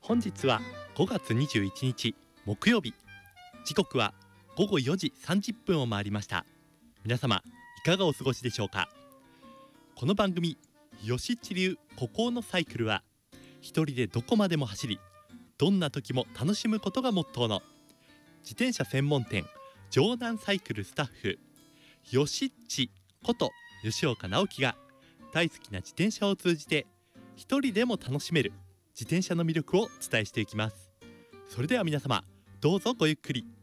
本日は5月21日木曜日、時刻は午後4時30分を回りました。皆様いかがお過ごしでしょうか。この番組よしっち流孤高のサイクルは、一人でどこまでも走り、どんな時も楽しむことがモットーの自転車専門店城南サイクルスタッフよしっちこと吉岡直樹が、大好きな自転車を通じて一人でも楽しめる自転車の魅力をお伝えしていきます。それでは皆様どうぞごゆっくり。